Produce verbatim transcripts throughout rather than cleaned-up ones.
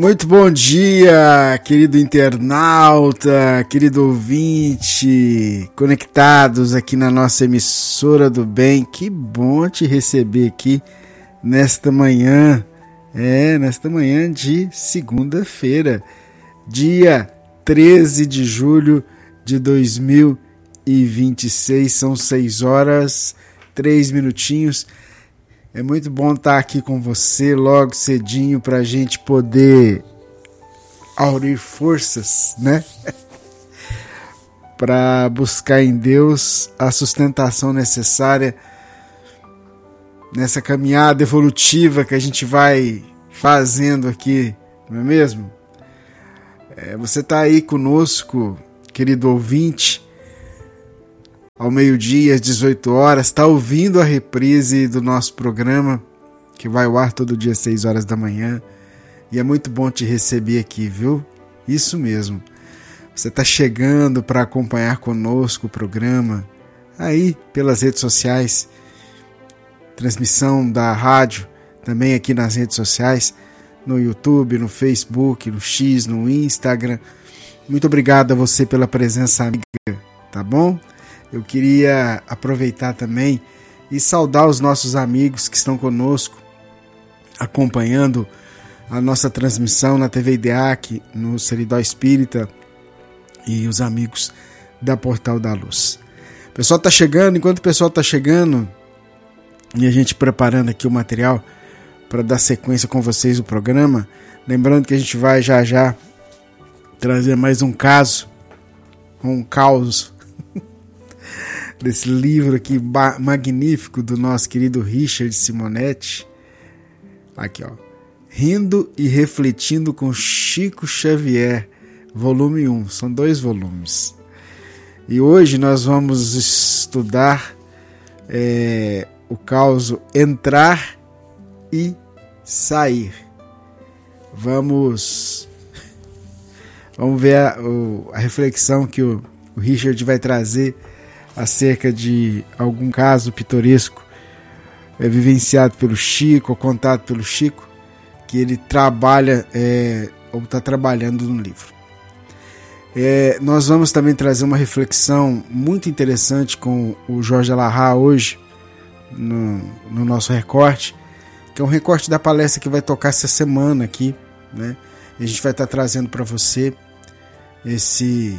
Muito bom dia, querido internauta, querido ouvinte, conectados aqui na nossa emissora do bem. Que bom te receber aqui nesta manhã, é, nesta manhã de segunda-feira, dia treze de julho de dois mil e vinte e seis, são seis horas, três minutinhos. É muito bom estar aqui com você logo cedinho para a gente poder aurir forças, né? Para buscar em Deus a sustentação necessária nessa caminhada evolutiva que a gente vai fazendo aqui, não é mesmo? É, você está aí conosco, querido ouvinte, ao meio-dia, às dezoito horas, está ouvindo a reprise do nosso programa, que vai ao ar todo dia às seis horas da manhã. E é muito bom te receber aqui, viu? Isso mesmo. Você está chegando para acompanhar conosco o programa, aí pelas redes sociais, transmissão da rádio, também aqui nas redes sociais, no YouTube, no Facebook, no X, no Instagram. Muito obrigado a você pela presença amiga, tá bom? Eu queria aproveitar também e saudar os nossos amigos que estão conosco, acompanhando a nossa transmissão na T V IDEAC, no Seridó Espírita e os amigos da Portal da Luz. O pessoal está chegando, enquanto o pessoal está chegando e a gente preparando aqui o material para dar sequência com vocês o programa, lembrando que a gente vai já já trazer mais um caso, um caos, desse livro aqui magnífico do nosso querido Richard Simonetti. Aqui, ó. Rindo e Refletindo com Chico Xavier, volume um. São dois volumes. E hoje nós vamos estudar é, o caso Entrar e Sair. Vamos, vamos ver a, a reflexão que o, o Richard vai trazer acerca de algum caso pitoresco é, vivenciado pelo Chico, ou contado pelo Chico, que ele trabalha é, ou está trabalhando no livro. É, nós vamos também trazer uma reflexão muito interessante com o Jorge Alahá hoje, no, no nosso recorte, que é um recorte da palestra que vai tocar essa semana aqui, né? E a gente vai estar trazendo para você esse,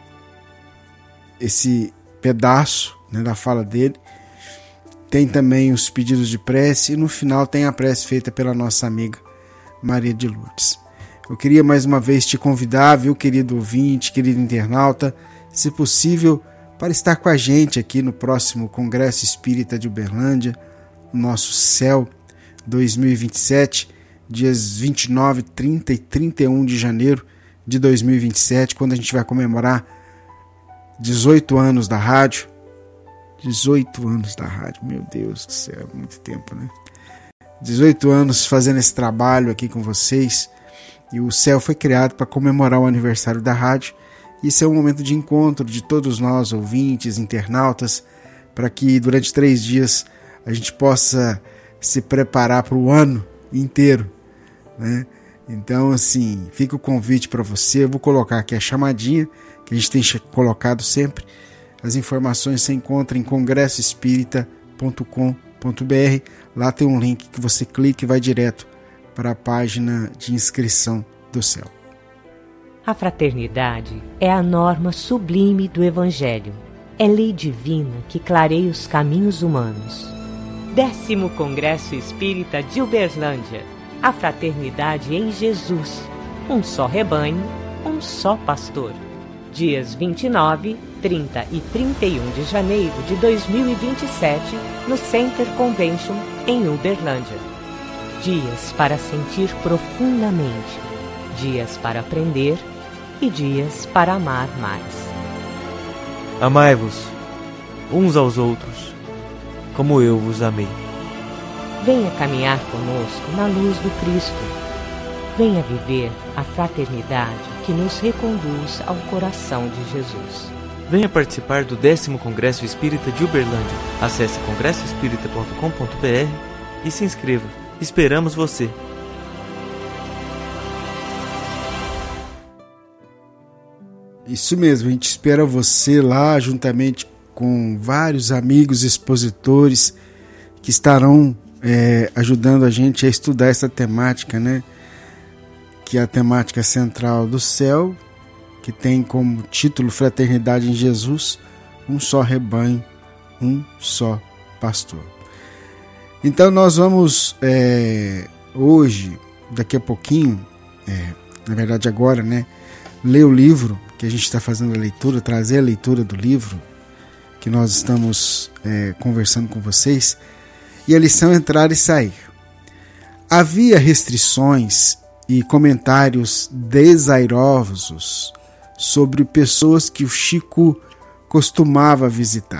esse pedaço, né, da fala dele. Tem também os pedidos de prece e no final tem a prece feita pela nossa amiga Maria de Lourdes. Eu queria mais uma vez te convidar, viu, querido ouvinte, querido internauta, se possível, para estar com a gente aqui no próximo Congresso Espírita de Uberlândia, nosso C E L dois mil e vinte e sete, dias vinte e nove, trinta e trinta e um de janeiro de dois mil e vinte e sete, quando a gente vai comemorar dezoito anos da rádio. dezoito anos da rádio, meu Deus do céu, muito tempo, né? dezoito anos fazendo esse trabalho aqui com vocês. E o C E L foi criado para comemorar o aniversário da rádio. Isso é um momento de encontro de todos nós, ouvintes, internautas, para que durante três dias a gente possa se preparar para o ano inteiro, né? Então, assim, fica o convite para você. Eu vou colocar aqui a chamadinha que a gente tem colocado sempre. As informações você encontra em congresso espírita ponto com ponto b r. Lá tem um link que você clica e vai direto para a página de inscrição do C E L. A fraternidade é a norma sublime do Evangelho. É lei divina que clareia os caminhos humanos. Décimo Congresso Espírita de Uberlândia. A fraternidade em Jesus. Um só rebanho, um só pastor. Dias vinte e nove, trinta e trinta e um de janeiro de dois mil e vinte e sete, no Center Convention, em Uberlândia. Dias para sentir profundamente, dias para aprender e dias para amar mais. Amai-vos uns aos outros, como eu vos amei. Venha caminhar conosco na luz do Cristo. Venha viver a fraternidade que nos reconduz ao coração de Jesus. Venha participar do décimo Congresso Espírita de Uberlândia. Acesse congresso espírita ponto com ponto b r e se inscreva. Esperamos você! Isso mesmo, a gente espera você lá juntamente com vários amigos expositores que estarão é, ajudando a gente a estudar essa temática, né? Que é a temática central do céu, que tem como título Fraternidade em Jesus, um só rebanho, um só pastor. Então nós vamos é, hoje, daqui a pouquinho, é, na verdade agora, né, ler o livro que a gente está fazendo a leitura, trazer a leitura do livro que nós estamos é, conversando com vocês, e a lição Entrar e Sair. Havia restrições e comentários desairosos sobre pessoas que o Chico costumava visitar.